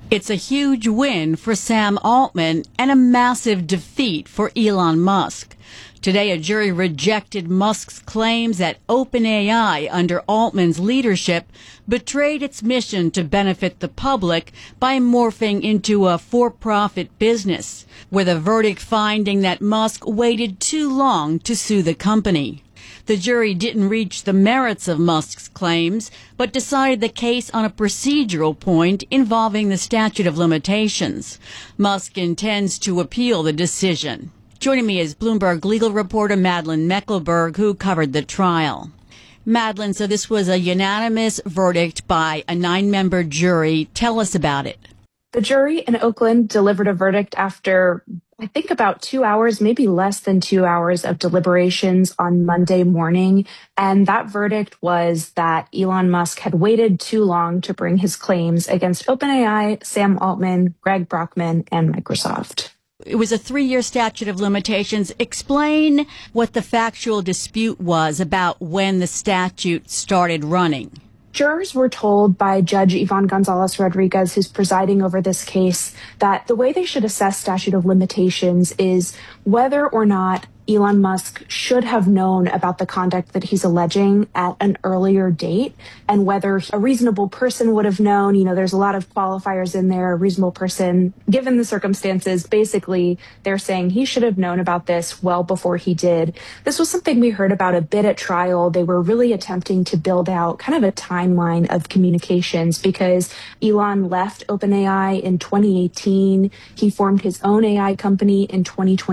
It's a huge win for Sam Altman and a massive defeat for Elon Musk. Today, a jury rejected Musk's claims that OpenAI, under Altman's leadership, betrayed its mission to benefit the public by morphing into a for-profit business, with a verdict finding that Musk waited too long to sue the company. The jury didn't reach the merits of Musk's claims, but decided the case on a procedural point involving the statute of limitations. Musk intends to appeal the decision. Joining me is Bloomberg legal reporter Madeleine Mecklenburg, who covered the trial. Madeleine, so this was a unanimous verdict by a 9-member jury. Tell us about it. The jury in Oakland delivered a verdict after, I think, about 2 hours, maybe less than 2 hours of deliberations on Monday morning. And that verdict was that Elon Musk had waited too long to bring his claims against OpenAI, Sam Altman, Greg Brockman, and Microsoft. It was a 3-year statute of limitations. Explain what the factual dispute was about when the statute started running. Jurors were told by Judge Yvonne Gonzalez Rodriguez, who's presiding over this case, that the way they should assess statute of limitations is whether or not Elon Musk should have known about the conduct that he's alleging at an earlier date, and whether a reasonable person would have known. You know, there's a lot of qualifiers in there. A reasonable person, given the circumstances, basically they're saying he should have known about this well before he did. This was something we heard about a bit at trial. They were really attempting to build out kind of a timeline of communications because Elon left OpenAI in 2018. He formed his own AI company in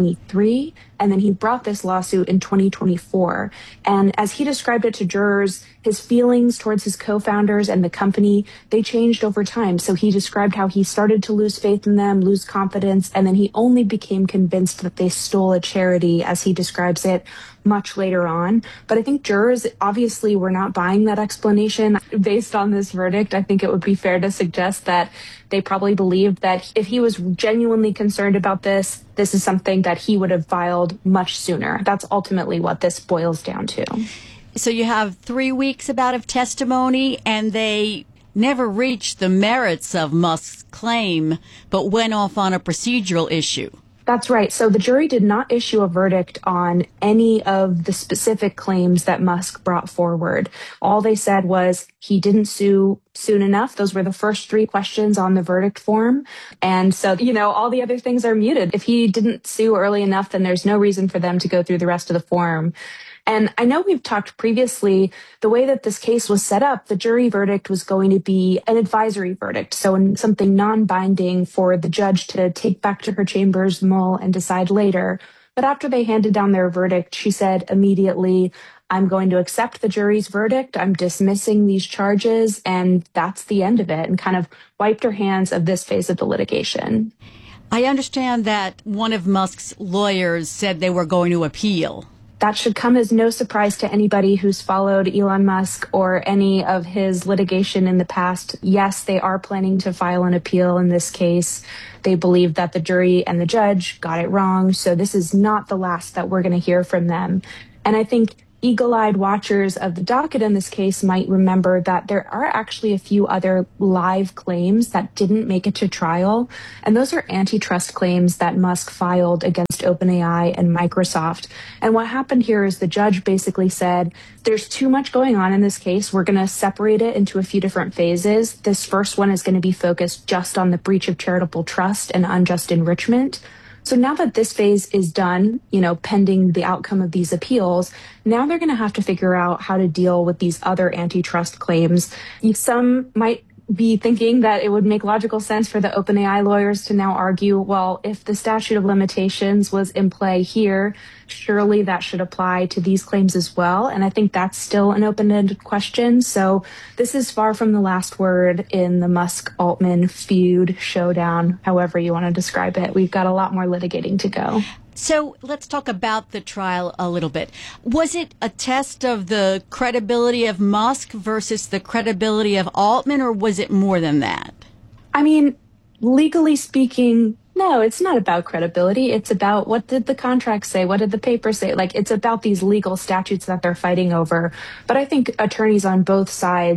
2023. And then he brought this lawsuit in 2024. And as he described it to jurors, his feelings towards his co-founders and the company, they changed over time. So he described how he started to lose faith in them, lose confidence, and then he only became convinced that they stole a charity, as he describes it, much later on. But I think jurors obviously were not buying that explanation. Based on this verdict, I think it would be fair to suggest that they probably believed that if he was genuinely concerned about this, this is something that he would have filed much sooner. That's ultimately what this boils down to. So you have 3 weeks about of testimony, and they never reached the merits of Musk's claim, but went off on a procedural issue. That's right. So the jury did not issue a verdict on any of the specific claims that Musk brought forward. All they said was he didn't sue soon enough. Those were the first 3 questions on the verdict form. And so, all the other things are muted. If he didn't sue early enough, then there's no reason for them to go through the rest of the form. And I know we've talked previously, the way that this case was set up, the jury verdict was going to be an advisory verdict. So something non-binding for the judge to take back to her chambers, mull, and decide later. But after they handed down their verdict, she said immediately, I'm going to accept the jury's verdict. I'm dismissing these charges. And that's the end of it, and kind of wiped her hands of this phase of the litigation. I understand that one of Musk's lawyers said they were going to appeal. That should come as no surprise to anybody who's followed Elon Musk or any of his litigation in the past. Yes, they are planning to file an appeal in this case. They believe that the jury and the judge got it wrong. So this is not the last that we're going to hear from them. And I think eagle-eyed watchers of the docket in this case might remember that there are actually a few other live claims that didn't make it to trial. And those are antitrust claims that Musk filed against OpenAI and Microsoft. And what happened here is the judge basically said, there's too much going on in this case. We're going to separate it into a few different phases. This first one is going to be focused just on the breach of charitable trust and unjust enrichment. So now that this phase is done, pending the outcome of these appeals, now they're going to have to figure out how to deal with these other antitrust claims. Some might be thinking that it would make logical sense for the OpenAI lawyers to now argue, well, if the statute of limitations was in play here, surely that should apply to these claims as well. And I think that's still an open-ended question. So this is far from the last word in the Musk-Altman feud, showdown, however you want to describe it. We've got a lot more litigating to go. So let's talk about the trial a little bit. Was it a test of the credibility of Musk versus the credibility of Altman, or was it more than that? I mean, legally speaking, no, it's not about credibility. It's about what did the contract say? What did the paper say? It's about these legal statutes that they're fighting over. But I think attorneys on both sides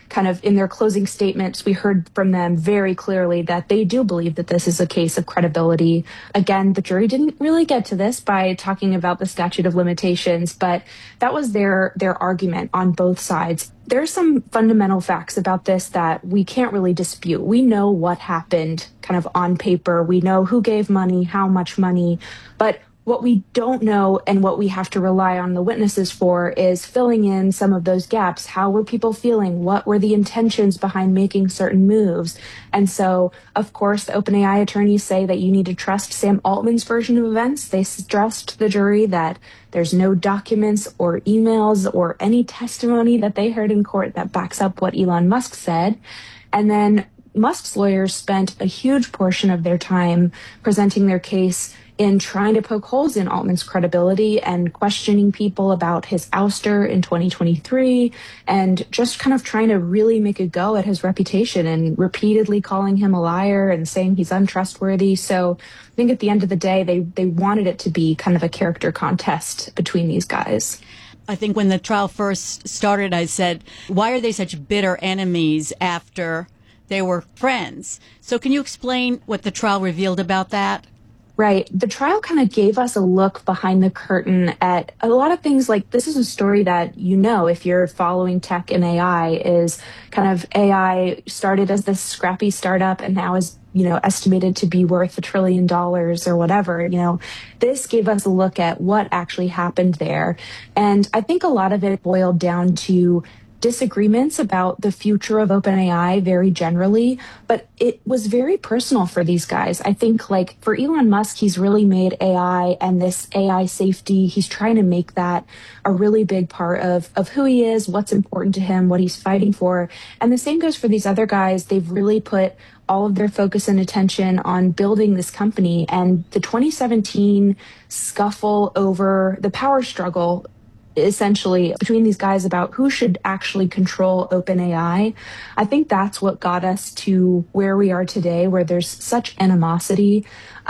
kind of in their closing statements, we heard from them very clearly that they do believe that this is a case of credibility. Again, the jury didn't really get to this by talking about the statute of limitations, but that was their argument on both sides. There's some fundamental facts about this that we can't really dispute. We know what happened kind of on paper. We know who gave money, how much money, but what we don't know and what we have to rely on the witnesses for is filling in some of those gaps. How were people feeling? What were the intentions behind making certain moves? And so, of course, the OpenAI attorneys say that you need to trust Sam Altman's version of events. They stressed to the jury that there's no documents or emails or any testimony that they heard in court that backs up what Elon Musk said. And then Musk's lawyers spent a huge portion of their time presenting their case in trying to poke holes in Altman's credibility and questioning people about his ouster in 2023 and just kind of trying to really make a go at his reputation and repeatedly calling him a liar and saying he's untrustworthy. So I think at the end of the day, they wanted it to be kind of a character contest between these guys. I think when the trial first started, I said, why are they such bitter enemies after they were friends? So can you explain what the trial revealed about that? Right. The trial kind of gave us a look behind the curtain at a lot of things. Like, this is a story that, you know, if you're following tech and AI, is kind of AI started as this scrappy startup and now is, estimated to be worth $1 trillion or whatever. This gave us a look at what actually happened there. And I think a lot of it boiled down to disagreements about the future of OpenAI very generally, but it was very personal for these guys. I think, like, for Elon Musk, he's really made AI and this AI safety, he's trying to make that a really big part of who he is, what's important to him, what he's fighting for. And the same goes for these other guys. They've really put all of their focus and attention on building this company. And the 2017 scuffle over the power struggle essentially between these guys about who should actually control OpenAI, I think that's what got us to where we are today, where there's such animosity.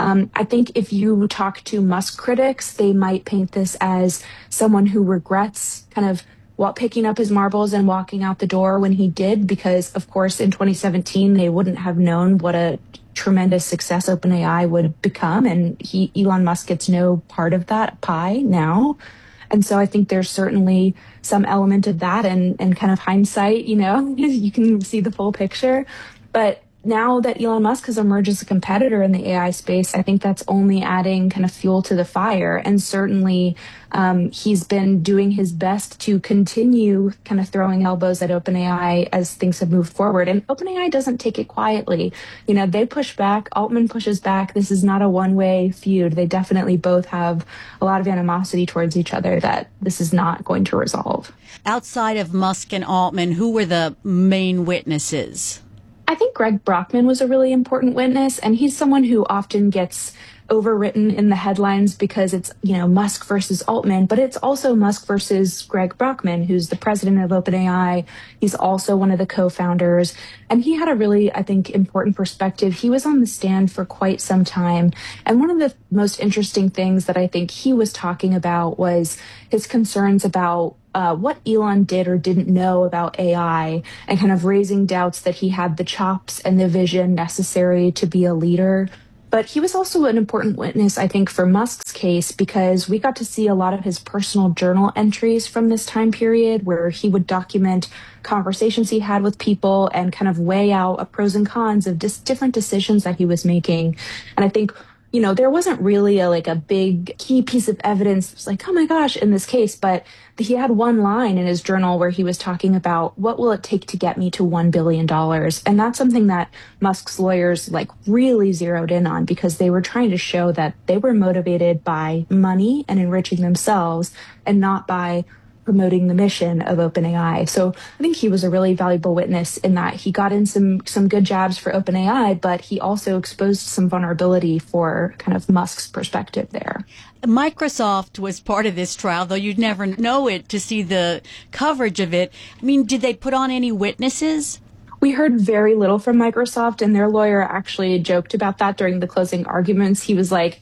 I think if you talk to Musk critics, they might paint this as someone who regrets kind of picking up his marbles and walking out the door when he did, because, of course, in 2017, they wouldn't have known what a tremendous success OpenAI would become. And Elon Musk gets no part of that pie now. And so I think there's certainly some element of that and kind of hindsight, you can see the full picture. But now that Elon Musk has emerged as a competitor in the AI space, I think that's only adding kind of fuel to the fire. And certainly he's been doing his best to continue kind of throwing elbows at OpenAI as things have moved forward. And OpenAI doesn't take it quietly. They push back. Altman pushes back. This is not a one-way feud. They definitely both have a lot of animosity towards each other that this is not going to resolve. Outside of Musk and Altman, who were the main witnesses? I think Greg Brockman was a really important witness, and he's someone who often gets overwritten in the headlines because it's, Musk versus Altman, but it's also Musk versus Greg Brockman, who's the president of OpenAI. He's also one of the co-founders, and he had a really, I think, important perspective. He was on the stand for quite some time, and one of the most interesting things that I think he was talking about was his concerns about what Elon did or didn't know about AI, and kind of raising doubts that he had the chops and the vision necessary to be a leader. But he was also an important witness, I think, for Musk's case, because we got to see a lot of his personal journal entries from this time period where he would document conversations he had with people and kind of weigh out pros and cons of just different decisions that he was making. And I think, there wasn't really a big key piece of evidence. It was like, oh my gosh, in this case, but he had one line in his journal where he was talking about what will it take to get me to $1 billion. And that's something that Musk's lawyers really zeroed in on, because they were trying to show that they were motivated by money and enriching themselves and not by promoting the mission of OpenAI. So I think he was a really valuable witness in that he got in some good jabs for OpenAI, but he also exposed some vulnerability for kind of Musk's perspective there. Microsoft was part of this trial, though you'd never know it to see the coverage of it. I mean, did they put on any witnesses? We heard very little from Microsoft, and their lawyer actually joked about that during the closing arguments. He was like,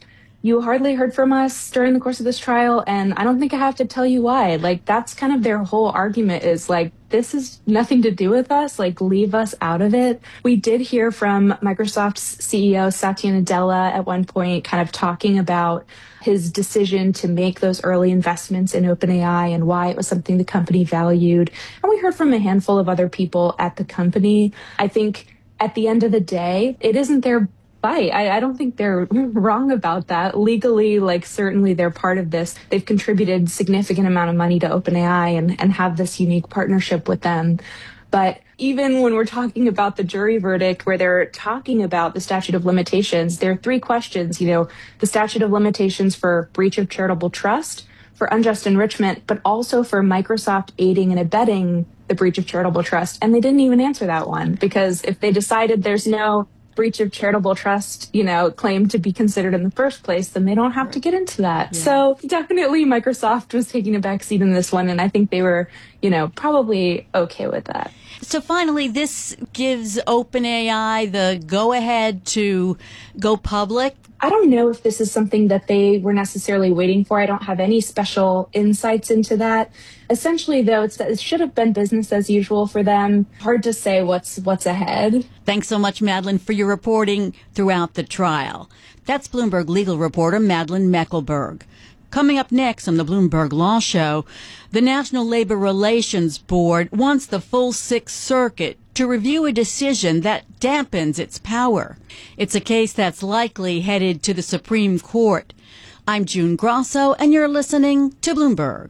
You hardly heard from us during the course of this trial, and I don't think I have to tell you why. Like, that's kind of their whole argument is like, this is nothing to do with us, like, leave us out of it. We did hear from Microsoft's CEO, Satya Nadella, at one point kind of talking about his decision to make those early investments in OpenAI and why it was something the company valued. And we heard from a handful of other people at the company. I think at the end of the day, it isn't their fight. I don't think they're wrong about that. Legally, like, certainly they're part of this. They've contributed significant amount of money to OpenAI and have this unique partnership with them. But even when we're talking about the jury verdict, where they're talking about the statute of limitations, there are three questions, the statute of limitations for breach of charitable trust, for unjust enrichment, but also for Microsoft aiding and abetting the breach of charitable trust. And they didn't even answer that one, because if they decided there's no breach of charitable trust, claim to be considered in the first place, then they don't have to get into that. Yeah. So definitely Microsoft was taking a backseat in this one, and I think they were, probably okay with that. So finally, this gives OpenAI the go-ahead to go public. I don't know if this is something that they were necessarily waiting for. I don't have any special insights into that. Essentially, though, it should have been business as usual for them. Hard to say what's ahead. Thanks so much, Madeline, for your reporting throughout the trial. That's Bloomberg legal reporter Madeline Meckelberg. Coming up next on the Bloomberg Law Show, the National Labor Relations Board wants the full Sixth Circuit to review a decision that dampens its power. It's a case that's likely headed to the Supreme Court. I'm June Grosso, and you're listening to Bloomberg.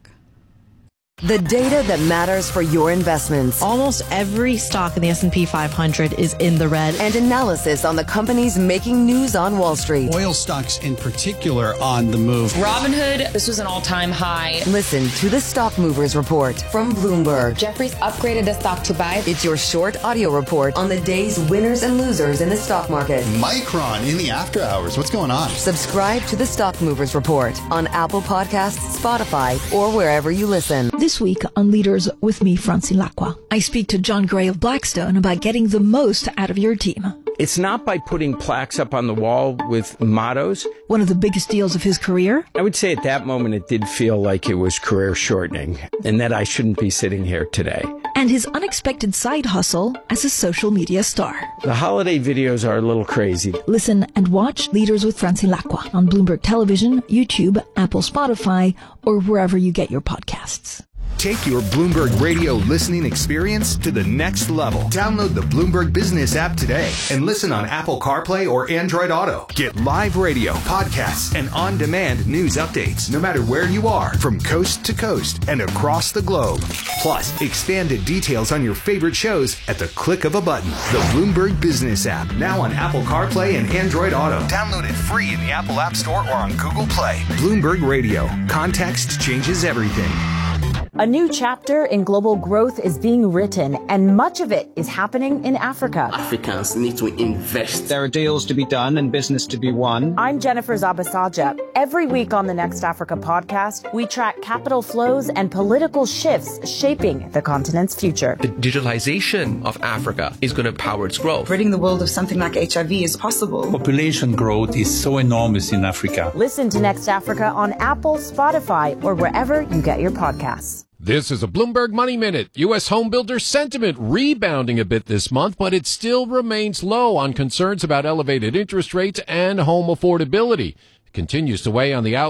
The data that matters for your investments. Almost every stock in the S&P 500 is in the red. And analysis on the companies making news on Wall Street. Oil stocks in particular on the move. Robinhood, this was an all-time high. Listen to the Stock Movers Report from Bloomberg. Jefferies upgraded the stock to buy. It's your short audio report on the day's winners and losers in the stock market. Micron in the after hours. What's going on? Subscribe to the Stock Movers Report on Apple Podcasts, Spotify, or wherever you listen. This week on Leaders with me, Francine Lacqua, I speak to John Gray of Blackstone about getting the most out of your team. It's not by putting plaques up on the wall with mottos. One of the biggest deals of his career? I would say at that moment it did feel like it was career shortening and that I shouldn't be sitting here today. And his unexpected side hustle as a social media star. The holiday videos are a little crazy. Listen and watch Leaders with Francine Lacqua on Bloomberg Television, YouTube, Apple, Spotify, or wherever you get your podcasts. Take your Bloomberg Radio listening experience to the next level. Download the Bloomberg Business app today and listen on Apple CarPlay or Android Auto. Get live radio, podcasts, and on-demand news updates no matter where you are, from coast to coast and across the globe. Plus, expanded details on your favorite shows at the click of a button. The Bloomberg Business app, now on Apple CarPlay and Android Auto. Download it free in the Apple App Store or on Google Play. Bloomberg Radio. Context changes everything. A new chapter in global growth is being written, and much of it is happening in Africa. Africans need to invest. There are deals to be done and business to be won. I'm Jennifer Zabasaja. Every week on the Next Africa podcast, we track capital flows and political shifts shaping the continent's future. The digitalization of Africa is going to power its growth. Ridding the world of something like HIV is possible. Population growth is so enormous in Africa. Listen to Next Africa on Apple, Spotify, or wherever you get your podcasts. This is a Bloomberg Money Minute. U.S. home builder sentiment rebounding a bit this month, but it still remains low on concerns about elevated interest rates and home affordability. It continues to weigh on the outlook